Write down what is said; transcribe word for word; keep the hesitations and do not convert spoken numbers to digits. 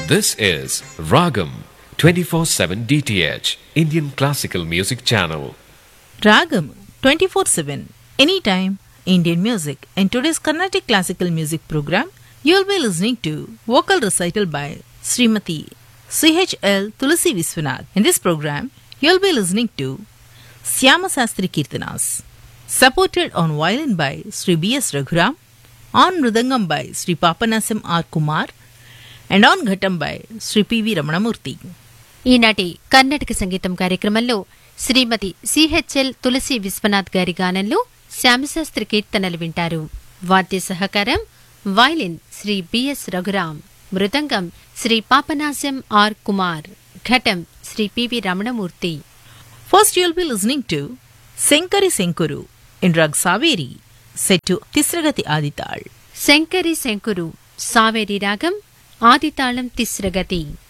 This is Ragam twenty-four seven D T H Indian Classical Music Channel. Ragam twenty-four seven Anytime Indian Music. In today's Carnatic Classical Music program, you will be listening to vocal recital by Srimati C H L Tulasi Viswanath. In this program, you will be listening to Syama Sastri Kirtanas, supported on violin by Sri B S Raghuram, on mridangam by Sri Papanasam R Kumar, and on ghatam by Sri P V Ramanamurthy. ఈనాటి కర్ణాటక సంగీతం కార్యక్రమంలో శ్రీమతి సిహెచ్ఎల్ తులసి విశ్వనాథ్ గారి గానంలో శ్యామశాస్త్రి కీర్తనలు వింటారు. వాద్య సహకారం violin Shri BS Raghuram, mridangam Shri Papanasam are Kumar, ఘటం Shri PV Ramanamurthy. First, you will be listening to Senkari Senkuru in Rag Saveri, set to Tisragati Adital. Shankari Shankar Saveri రాగం, ఆదితాళం తిస్రగతి.